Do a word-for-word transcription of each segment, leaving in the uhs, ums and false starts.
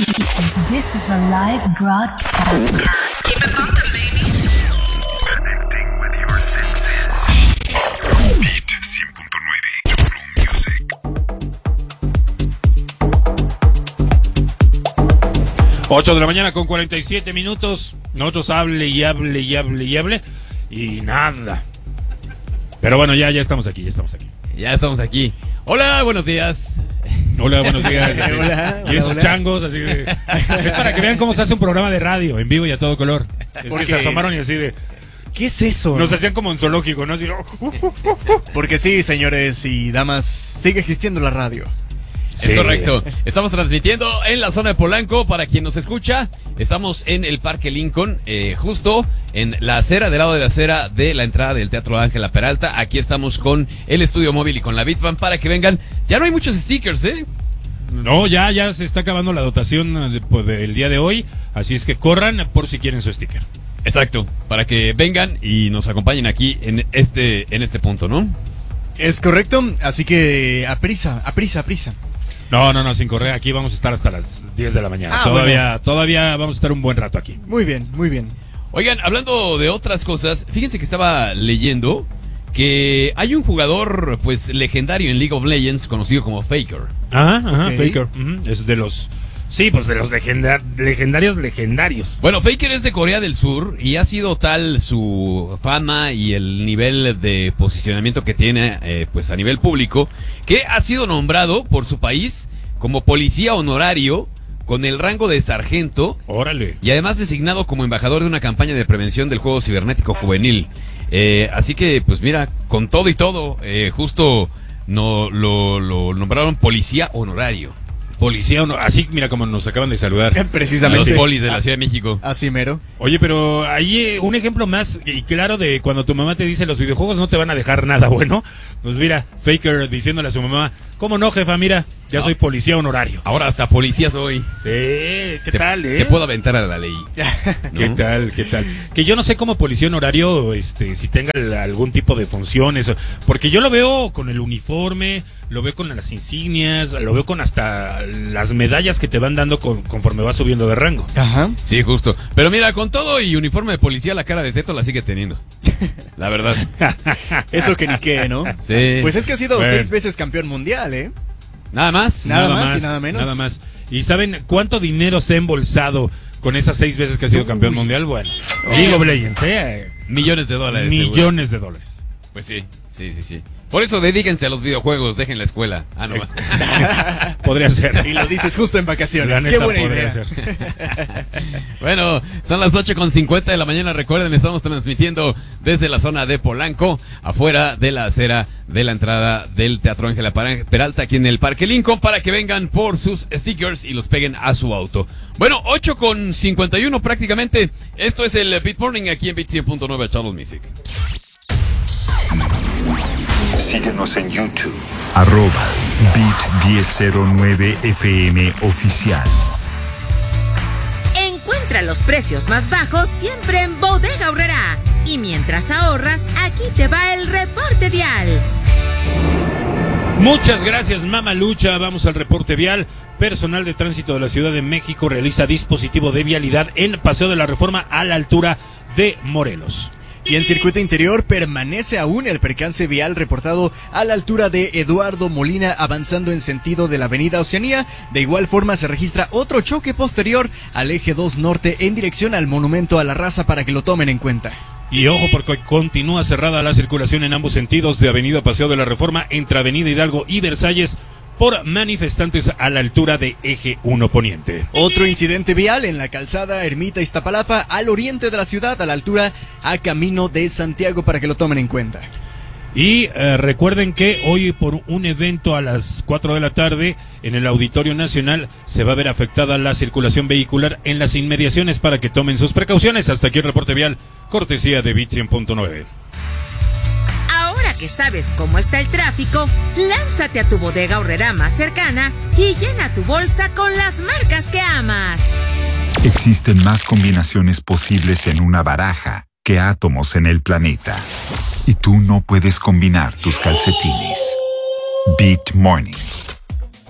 This is a live broadcast. Keep it pumping, baby. Connecting with your senses. Beat cien punto nueve. True Music. ocho de la mañana con cuarenta y siete minutos. Nosotros hable y hable y hable y hable. Y nada. Pero bueno, ya, ya estamos aquí, ya estamos aquí. Ya estamos aquí. Hola, buenos días. Hola, buenos días. Así, Hola, y hola, esos hola. changos, así de. Es para que vean cómo se hace un programa de radio, en vivo y a todo color. Es Porque- que se asomaron y así de. ¿Qué es eso? Nos hacían como un zoológico, ¿no? Así, Porque sí, señores y damas, sigue existiendo la radio. Es Sí. correcto. Estamos transmitiendo en la zona de Polanco. Para quien nos escucha, estamos en el Parque Lincoln, eh, justo en la acera, del lado de la acera de la entrada del Teatro Ángela Peralta. Aquí estamos con el estudio móvil y con la Bitvan para que vengan. Ya no hay muchos stickers, ¿eh? No, ya, ya se está acabando la dotación de- pues, del día de hoy. Así es que corran por si quieren su sticker. Exacto. Para que vengan y nos acompañen aquí en este, en este punto, ¿no? Es correcto, así que a prisa, a prisa, a prisa. No, no, no, sin correr. Aquí vamos a estar hasta las diez de la mañana. Ah, todavía, bueno. todavía vamos a estar un buen rato aquí. Muy bien, muy bien. Oigan, hablando de otras cosas, fíjense que estaba leyendo que hay un jugador, pues, legendario en League of Legends conocido como Faker. Ajá, ajá, Ok. Faker. Ujú, es de los. Sí, pues de los legenda- legendarios, legendarios. Bueno, Faker es de Corea del Sur y ha sido tal su fama y el nivel de posicionamiento que tiene, eh, pues a nivel público, que ha sido nombrado por su país como policía honorario con el rango de sargento Órale. y además designado como embajador de una campaña de prevención del juego cibernético juvenil. Eh, así que, pues mira, con todo y todo, eh, justo no, lo, lo nombraron policía honorario. Policía, o no, así mira como nos acaban de saludar. Los Precisamente. polis de la Ciudad de México. Así mero. Oye, pero ahí eh, un ejemplo más y claro de cuando tu mamá te dice los videojuegos no te van a dejar nada bueno. Pues mira, Faker diciéndole a su mamá, ¿cómo no, jefa? Mira, ya No. soy policía honorario. Ahora hasta policía soy. Sí, ¿qué Te- tal, eh? Te puedo aventar a la ley. ¿Qué ¿no? tal, qué tal? Que yo no sé cómo policía honorario, este, si tenga algún tipo de funciones, o- porque yo lo veo con el uniforme, lo veo con las insignias, lo veo con hasta las medallas que te van dando con- conforme vas subiendo de rango. Ajá. Sí, justo. Pero mira, con todo y uniforme de policía, la cara de Teto la sigue teniendo. La verdad. Eso que ni qué, ¿no? Sí. Pues es que ha sido Bueno. seis veces campeón mundial, ¿eh? Nada más. Nada más y nada menos. Nada más. ¿Y saben cuánto dinero se ha embolsado con esas seis veces que ha sido campeón mundial? Bueno, League of Legends, ¿eh? Millones de dólares. seguro. Millones de dólares. Pues sí, sí, sí, sí. Por eso dedíquense a los videojuegos, dejen la escuela. Ah, no. Podría ser. Y lo dices justo en La vacaciones. neta, Qué buena podría idea. ser. Bueno, son las ocho con cincuenta de la mañana. Recuerden, estamos transmitiendo desde la zona de Polanco, afuera de la acera de la entrada del Teatro Ángela Peralta, aquí en el Parque Lincoln, para que vengan por sus stickers y los peguen a su auto. Bueno, ocho con cincuenta y uno prácticamente. Esto es el Beat Morning aquí en Beat cien punto nueve Channel Music. Síguenos en YouTube. Arroba Beat diez cero nueve F M Oficial. Encuentra los precios más bajos siempre en Bodega Aurrerá. Y mientras ahorras, aquí te va el reporte vial. Muchas gracias, Mamalucha. Vamos al reporte vial. Personal de tránsito de la Ciudad de México realiza dispositivo de vialidad en Paseo de la Reforma a la altura de Morelos. Y en circuito interior permanece aún el percance vial reportado a la altura de Eduardo Molina avanzando en sentido de la avenida Oceanía. De igual forma se registra otro choque posterior al eje dos norte en dirección al Monumento a la Raza para que lo tomen en cuenta. Y ojo porque continúa cerrada la circulación en ambos sentidos de Avenida Paseo de la Reforma entre Avenida Hidalgo y Versalles por manifestantes a la altura de Eje uno Poniente. Otro incidente vial en la calzada Ermita Iztapalapa al oriente de la ciudad a la altura a camino de Santiago para que lo tomen en cuenta. Y eh, recuerden que hoy por un evento a las cuatro de la tarde en el Auditorio Nacional se va a ver afectada la circulación vehicular en las inmediaciones para que tomen sus precauciones. Hasta aquí el reporte vial, cortesía de Beat cien punto nueve. Ahora que sabes cómo está el tráfico, lánzate a tu Bodega Aurrerá más cercana y llena tu bolsa con las marcas que amas. Existen más combinaciones posibles en una baraja que átomos en el planeta. Y tú no puedes combinar tus calcetines. Beat Morning.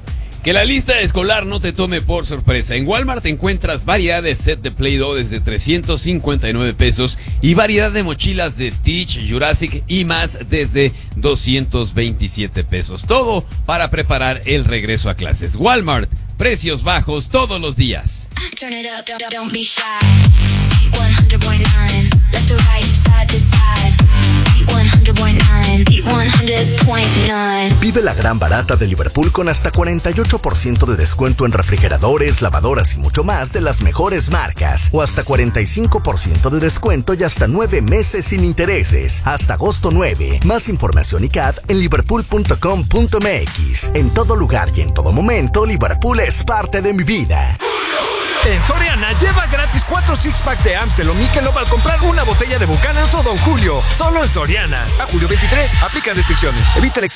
Que la lista escolar no te tome por sorpresa. En Walmart encuentras variedad de set de Play-Doh desde trescientos cincuenta y nueve pesos y variedad de mochilas de Stitch, Jurassic y más desde doscientos veintisiete pesos. Todo para preparar el regreso a clases. Walmart, precios bajos todos los días. Turn it up, don't, don't be shy. one hundred point nine, left to right, side to side. one hundred point nine, one hundred point nine. Vive la gran barata de Liverpool con hasta cuarenta y ocho por ciento de descuento en refrigeradores, lavadoras y mucho más de las mejores marcas. O hasta cuarenta y cinco por ciento de descuento y hasta nueve meses sin intereses. Hasta agosto nueve. Más información y C A D en liverpool punto com punto m x. En todo lugar y en todo momento, Liverpool es parte de mi vida. En Soriana, lleva gratis cuatro six-pack de Amstel o Michelob al comprar una botella de Buchanan's o Don Julio. Solo en Soriana. A julio veintitrés. Aplican restricciones. Evita el